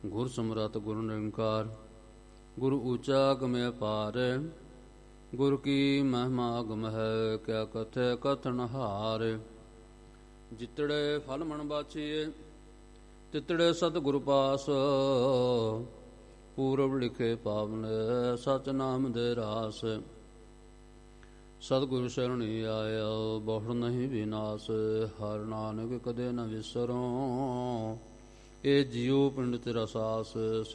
ਗੁਰ ਸਮਰੱਥ ਗੁਰ ਨਿਰੰਕਾਰ ਗੁਰ ਊਚਾ ਗਮੈ ਪਾਰ। ਗੁਰ ਕੀ ਮਹਿਮਾ ਅਗਮ ਹੈ, ਕਿਆ ਕਥੈ ਕਥਨ ਹਾਰ। ਜਿਤੜੇ ਫਲ ਮਨ ਬਾਛੀਏ, ਤਿਤੜੇ ਸਤਿਗੁਰ ਪਾਸ। ਪੂਰਬ ਲਿਖੇ ਪਾਵਨ, ਸਚ ਨਾਮ ਦੇ ਰਾਸ। ਸਤਿਗੁਰ ਸ਼ਰਣੀ ਆਇਆ, ਬਹੁੜ ਨਹੀਂ ਵਿਨਾਸ਼। ਹਰਿ ਨਾਨਕ ਕਦੇ ਨ ਵਿਸਰੋ, ਇਹ ਜੀਉ ਪਿੰਡ ਤੇਰਾ ਸਾਸ।